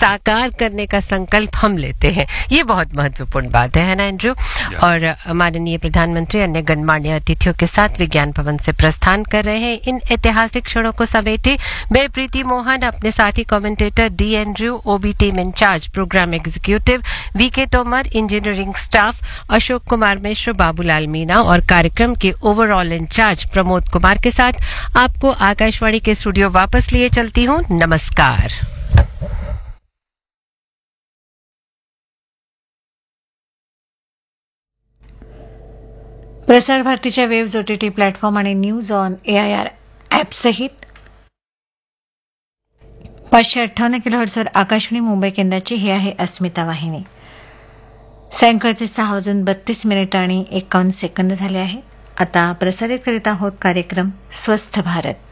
साकार करने का संकल्प हम लेते हैं। ये बहुत महत्वपूर्ण बात है ना एंड्रू? और माननीय प्रधानमंत्री अन्य गणमान्य अतिथियों के साथ विज्ञान भवन से प्रस्थान कर रहे हैं। इन ऐतिहासिक क्षणों को समेटे मैं प्रीति मोहन, अपने साथी कमेंटेटर डी एंड्रू, ओबी team incharge, programme executive VK Tomar, engineering staff Ashok Kumar Mishra, Babulal Meena और कार्यक्रम के ओवरऑल इंचार्ज प्रमोद कुमार के साथ आपको आकाशवाणी के स्टूडियो वापस लिए चलती हूं। नमस्कार। प्रसार भारतीच्या वेव्स ओटीटी प्लॅटफॉर्म आणि न्यूज ऑन AIR ॲप सहित 558 किलोहर्ट्झवर आकाशवाणी मुंबई केंद्राची ही आहे अस्मिता वाहिनी। सायंकाळचे 6:32 आणि 51 सेकंद झाले आहे। आता प्रसारित करीत आहोत कार्यक्रम स्वस्थ भारत।